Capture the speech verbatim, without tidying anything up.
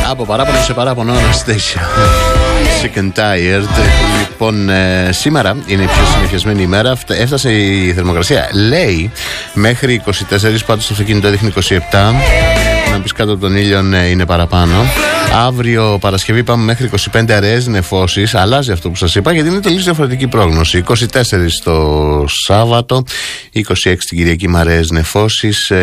Από παράπονο σε παράπονο, Anastasia. Sick and tired. Λοιπόν, ε, σήμερα είναι η πιο συνεχισμένη ημέρα. Έφτασε η θερμοκρασία, λέει, μέχρι είκοσι τέσσερα. Πάντως στο αυτοκίνητο έδειχνε είκοσι επτά. Να πεις κάτω από τον ήλιο, ναι, είναι παραπάνω. Αύριο Παρασκευή πάμε μέχρι είκοσι πέντε αραιές νεφώσεις. Αλλάζει αυτό που σας είπα, γιατί είναι τελείως διαφορετική πρόγνωση. είκοσι τέσσερα το Σάββατο, είκοσι έξι την Κυριακή με αραιές νεφώσεις.